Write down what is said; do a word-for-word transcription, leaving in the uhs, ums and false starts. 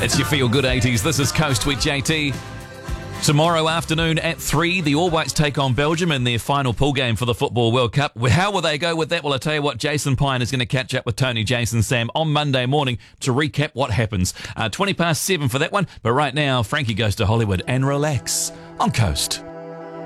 It's your Feel Good eighties. This is Coast with J T. Tomorrow afternoon at three, the All Whites take on Belgium in their final pool game for the Football World Cup. How will they go with that? Well, I'll tell you what, Jason Pine is going to catch up with Tony, Jason, Sam on Monday morning to recap what happens. Uh, twenty past seven for that one. But right now, Frankie goes to Hollywood and relax on Coast.